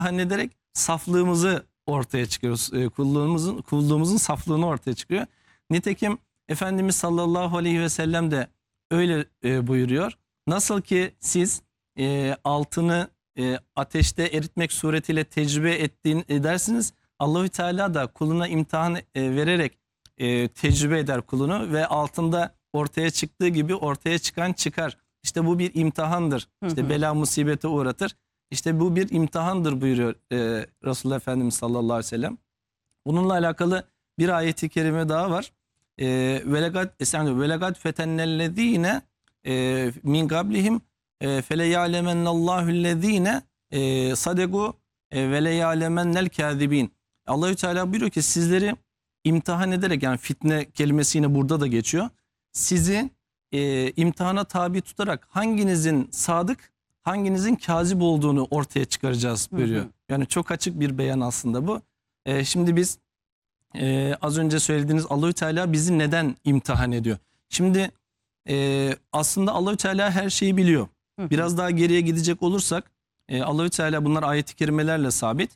ederek saflığımızı ortaya çıkıyoruz. Kulluğumuzun saflığını ortaya çıkıyor. Nitekim Efendimiz sallallahu aleyhi ve sellem de öyle buyuruyor. Nasıl ki siz altını ateşte eritmek suretiyle tecrübe edersiniz. Allahü Teala da kuluna imtihan vererek tecrübe eder kulunu ve altında ortaya çıktığı gibi ortaya çıkan çıkar. İşte bu bir imtihandır. İşte bela musibete uğratır. İşte bu bir imtihandır buyuruyor Resulullah Efendimiz sallallahu aleyhi ve sellem. Bununla alakalı bir ayeti kerime daha var. Velegad fetennellezine min qablihim feleya'lemennallahüllezine sadegu ve leya'lemennel kâzibin. Allahü Teala buyuruyor ki sizleri imtihan ederek, yani fitne kelimesi yine burada da geçiyor. Sizi imtihana tabi tutarak hanginizin sadık, hanginizin kazip olduğunu ortaya çıkaracağız buyuruyor. Yani çok açık bir beyan aslında bu. Şimdi biz az önce söylediğiniz Allahü Teala bizi neden imtihan ediyor? Şimdi aslında Allahü Teala her şeyi biliyor. Biraz daha geriye gidecek olursak Allahü Teala, bunlar ayet-i kerimelerle sabit.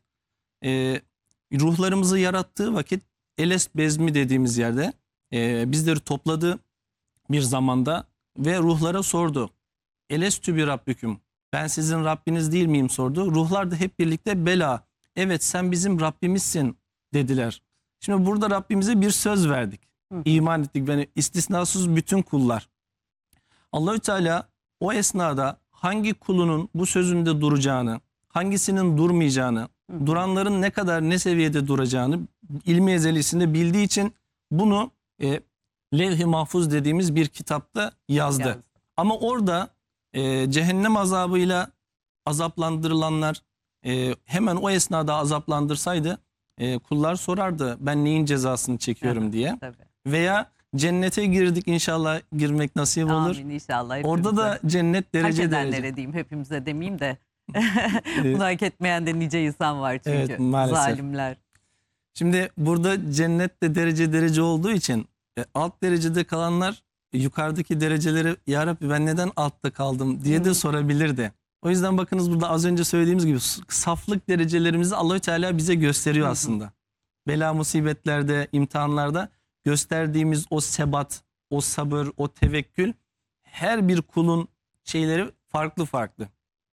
Ruhlarımızı yarattığı vakit Elest bezmi dediğimiz yerde bizleri topladı bir zamanda ve ruhlara sordu. Elestü bi Rabbüküm, ben sizin Rabbiniz değil miyim sordu. Ruhlar da hep birlikte bela, evet sen bizim Rabbimizsin dediler. Şimdi burada Rabbimize bir söz verdik. İman ettik. Yani istisnasız bütün kullar. Allahü Teala o esnada hangi kulunun bu sözünde duracağını, hangisinin durmayacağını, duranların ne kadar ne seviyede duracağını ilmi ezelisinde bildiği için bunu Levh-i Mahfuz dediğimiz bir kitapta yazdı. Ama orada cehennem azabıyla azaplandırılanlar hemen o esnada azaplandırsaydı kullar sorardı ben neyin cezasını çekiyorum diye. Tabii. Veya cennete girdik, inşallah girmek nasip olur. Amin inşallah. Orada da cennet derece hak derece. edenlere diyeyim, hepimize demeyeyim de. Bunu hak etmeyen de nice insan var çünkü. Evet, maalesef. Zalimler. Şimdi burada cennet de derece derece olduğu için alt derecede kalanlar yukarıdaki dereceleri ya Rabbi ben neden altta kaldım diye de sorabilirdi. O yüzden bakınız burada az önce söylediğimiz gibi saflık derecelerimizi Allahü Teala bize gösteriyor aslında. Bela musibetlerde, imtihanlarda gösterdiğimiz o sebat, o sabır, o tevekkül, her bir kulun şeyleri farklı farklı.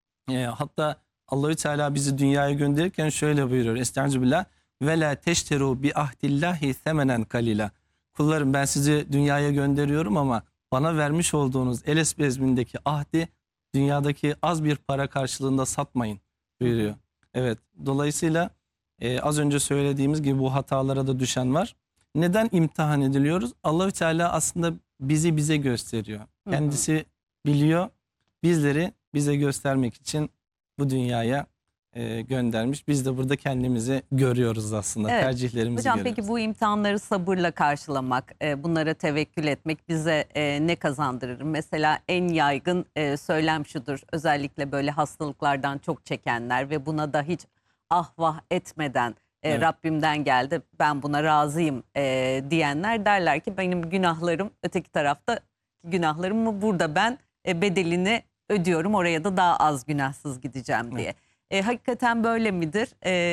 Hatta Allahü Teala bizi dünyaya gönderirken şöyle buyuruyor. Estağfirullah. Ve la teşteru bi ahdillahi semenen kalila. Kullarım ben sizi dünyaya gönderiyorum ama bana vermiş olduğunuz Elest bezmindeki ahdi dünyadaki az bir para karşılığında satmayın buyuruyor. Evet, dolayısıyla az önce söylediğimiz gibi bu hatalara da düşen var. Neden imtihan ediliyoruz? Allahü Teala aslında bizi bize gösteriyor. Kendisi biliyor, bizleri bize göstermek için bu dünyaya göndermiş. Biz de burada kendimizi görüyoruz aslında. Evet. Tercihlerimizi Hocam görüyoruz. Peki bu imtihanları sabırla karşılamak, bunlara tevekkül etmek bize ne kazandırır? Mesela en yaygın söylem şudur. Özellikle böyle hastalıklardan çok çekenler ve buna da hiç ah vah etmeden Rabbimden geldi ben buna razıyım diyenler derler ki benim günahlarım öteki tarafta, günahlarımı burada ben bedelini ödüyorum, oraya da daha az günahsız gideceğim diye. Hakikaten böyle midir?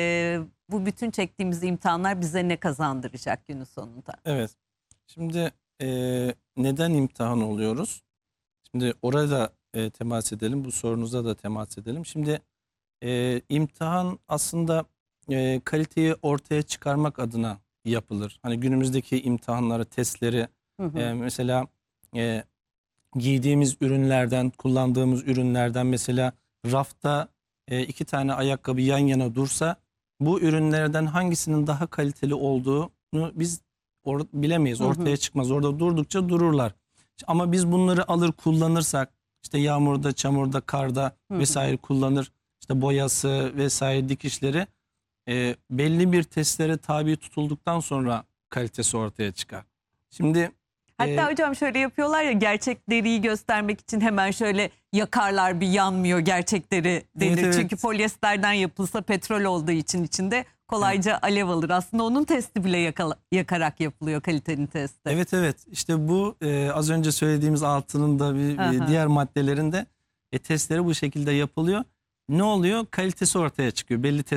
Bu bütün çektiğimiz imtihanlar bize ne kazandıracak günün sonunda? Evet. Şimdi neden imtihan oluyoruz? Şimdi orada temas edelim. Bu sorunuza da temas edelim. Şimdi imtihan aslında kaliteyi ortaya çıkarmak adına yapılır. Hani günümüzdeki imtihanları, testleri mesela giydiğimiz ürünlerden, kullandığımız ürünlerden mesela rafta 2 tane ayakkabı yan yana dursa bu ürünlerden hangisinin daha kaliteli olduğunu biz bilemeyiz. Ortaya çıkmaz. Orada durdukça dururlar. Ama biz bunları alır kullanırsak işte yağmurda, çamurda, karda vesaire kullanır. İşte boyası vesaire dikişleri belli bir testlere tabi tutulduktan sonra kalitesi ortaya çıkar. Şimdi hatta hocam şöyle yapıyorlar ya, gerçek deriyi göstermek için hemen şöyle yakarlar, bir yanmıyor gerçekleri denir. Evet. Çünkü polyesterden yapılsa petrol olduğu için içinde kolayca alev alır. Aslında onun testi bile yakarak yapılıyor, kalitenin testi. Evet işte bu az önce söylediğimiz altının da bir diğer maddelerinde testleri bu şekilde yapılıyor. Ne oluyor? Kalitesi ortaya çıkıyor belli test